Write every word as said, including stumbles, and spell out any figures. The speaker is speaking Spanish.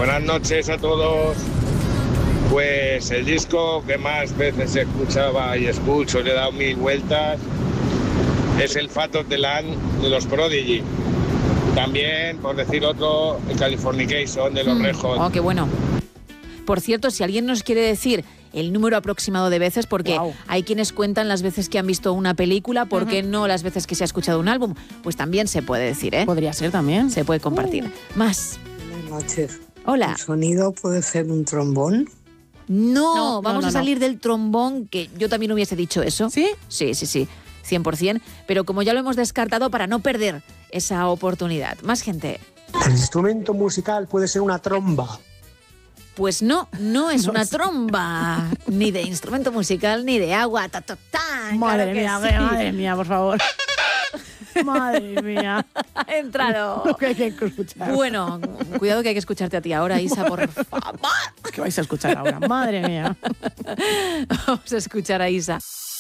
Buenas noches a todos. Pues el disco que más veces escuchaba y escucho, le he dado mil vueltas, es el Fat of the Land de los Prodigy. También, por decir otro, el Californication de los Mm. Red Hot. Oh, qué bueno. Por cierto, si alguien nos quiere decir el número aproximado de veces, porque Guau. hay quienes cuentan las veces que han visto una película, ¿por qué no las veces que se ha escuchado un álbum? Pues también se puede decir, ¿eh? Podría ser también. Se puede compartir. Más. Buenas noches. Hola. ¿El sonido puede ser un trombón? No, No, vamos no, a no, salir del trombón, que yo también hubiese dicho eso. ¿Sí? Sí, sí, sí, cien por ciento. Pero como ya lo hemos descartado, para no perder esa oportunidad. Más gente. El instrumento musical puede ser una tromba. Pues no, no es una tromba, ni de instrumento musical, ni de agua. Ta, ta, ta, Madre claro que mía, sí. madre mía, por favor. Madre mía. Ha entrado. Lo que hay que escuchar. Bueno, cuidado que hay que escucharte a ti ahora, Isa, por favor. ¿Qué vais a escuchar ahora? Madre mía. Vamos a escuchar a Isa.